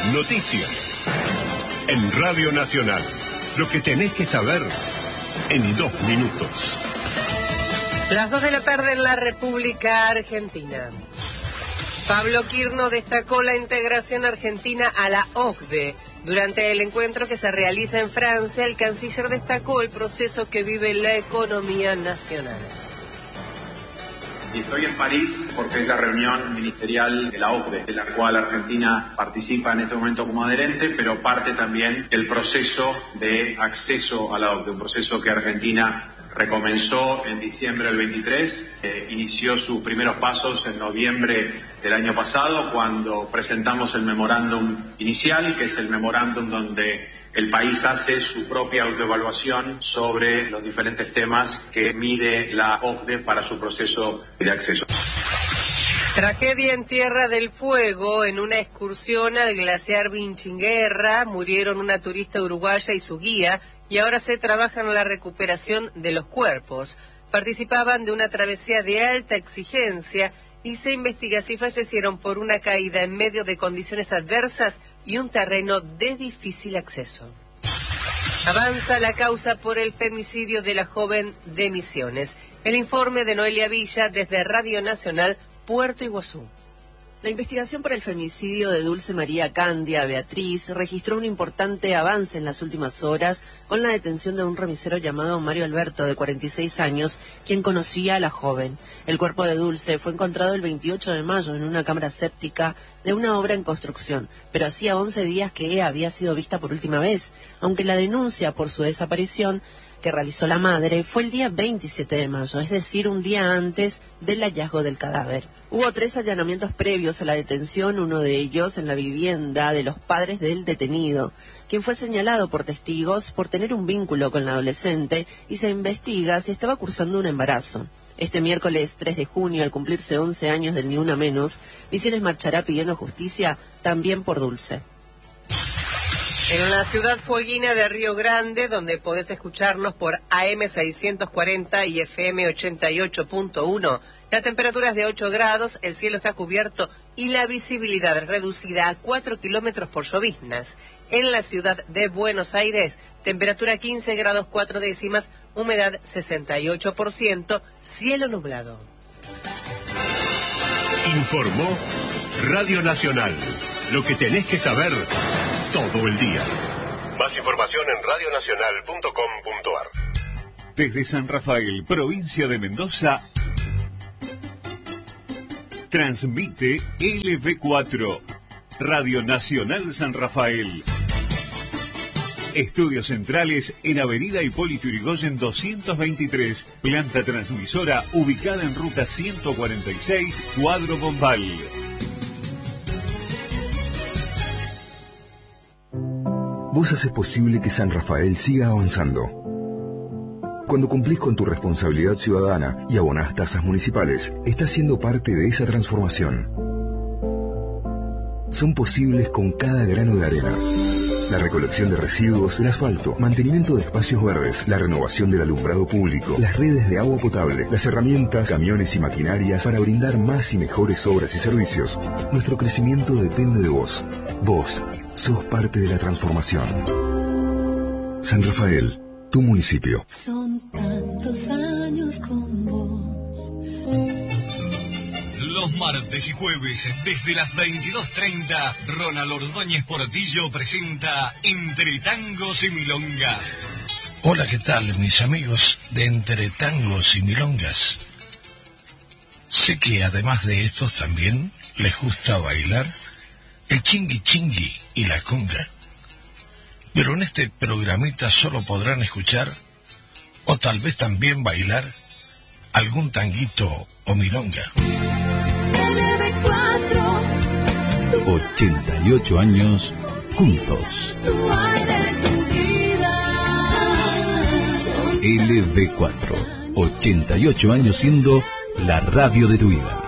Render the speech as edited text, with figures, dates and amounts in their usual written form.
Noticias. En Radio Nacional. Lo que tenés que saber en 2 minutos. Las 2 de la tarde en la República Argentina. Pablo Quirno destacó la integración argentina a la OCDE. Durante el encuentro que se realiza en Francia, el canciller destacó el proceso que vive la economía nacional. Y estoy en París porque es la reunión ministerial de la OCDE, de la cual Argentina participa en este momento como adherente, pero parte también del proceso de acceso a la OCDE, un proceso que Argentina recomenzó en diciembre del 23, inició sus primeros pasos en noviembre del año pasado, cuando presentamos el memorándum inicial, que es el memorándum donde el país hace su propia autoevaluación sobre los diferentes temas que mide la OCDE para su proceso de acceso. Tragedia en Tierra del Fuego. En una excursión al glaciar Vinchinguerra murieron una turista uruguaya y su guía, y ahora se trabaja en la recuperación de los cuerpos. Participaban de una travesía de alta exigencia y se investiga si fallecieron por una caída en medio de condiciones adversas y un terreno de difícil acceso. Avanza la causa por el femicidio de la joven de Misiones. El informe de Noelia Villa desde Radio Nacional, Puerto Iguazú. La investigación por el femicidio de Dulce María Candia Beatriz registró un importante avance en las últimas horas con la detención de un remisero llamado Mario Alberto, de 46 años, quien conocía a la joven. El cuerpo de Dulce fue encontrado el 28 de mayo en una cámara séptica de una obra en construcción, pero hacía 11 días que había sido vista por última vez, aunque la denuncia por su desaparición que realizó la madre fue el día 27 de mayo, es decir, un día antes del hallazgo del cadáver. Hubo 3 allanamientos previos a la detención, uno de ellos en la vivienda de los padres del detenido, quien fue señalado por testigos por tener un vínculo con la adolescente y se investiga si estaba cursando un embarazo. Este miércoles 3 de junio, al cumplirse 11 años del Ni Una Menos, Misiones marchará pidiendo justicia también por Dulce. En la ciudad fueguina de Río Grande, donde podés escucharnos por AM 640 y FM 88.1, la temperatura es de 8 grados, el cielo está cubierto y la visibilidad reducida a 4 kilómetros por lloviznas. En la ciudad de Buenos Aires, temperatura 15 grados 4 décimas, humedad 68%, cielo nublado. Informó Radio Nacional. Lo que tenés que saber todo el día. Más información en radionacional.com.ar. Desde San Rafael, provincia de Mendoza, transmite LV4, Radio Nacional San Rafael. Estudios centrales en Avenida Hipólito Yrigoyen 223, planta transmisora ubicada en ruta 146, Cuadro Bombal. Vos haces posible que San Rafael siga avanzando. Cuando cumplís con tu responsabilidad ciudadana y abonás tasas municipales, estás siendo parte de esa transformación. Son posibles con cada grano de arena. La recolección de residuos, el asfalto, mantenimiento de espacios verdes, la renovación del alumbrado público, las redes de agua potable, las herramientas, camiones y maquinarias para brindar más y mejores obras y servicios. Nuestro crecimiento depende de vos. Vos sos parte de la transformación. San Rafael, tu municipio. Son tantos años con vos. Los martes y jueves, desde las 22:30, Ronald Ordóñez Portillo presenta Entre Tangos y Milongas. Hola, ¿qué tal, mis amigos de Entre Tangos y Milongas? Sé que además de estos también les gusta bailar el chingui chingui y la conga. Pero en este programita solo podrán escuchar, o tal vez también bailar, algún tanguito o milonga. 88 años juntos. LV4, 88 años siendo la radio de tu vida.